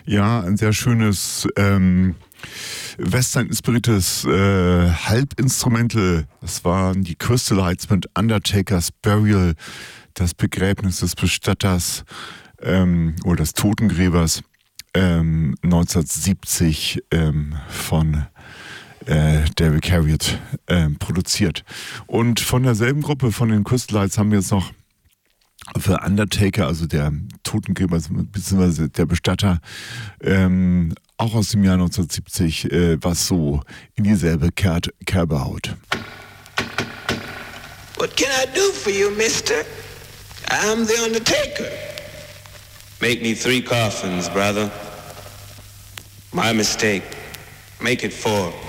Ja, ein sehr schönes Western-inspiriertes Halbinstrumental. Das waren die Crystalites mit Undertaker's Burial, das Begräbnis des Bestatters oder des Totengräbers 1970 von Derek Harriott produziert. Und von derselben Gruppe, von den Crystalites, haben wir jetzt noch für Undertaker, also der Totengräber bzw. der Bestatter, auch aus dem Jahr 1970, was so in dieselbe Kerbe haut. What can I do for you, mister? I'm the Undertaker. Make me 3 coffins, brother. My mistake. Make it 4.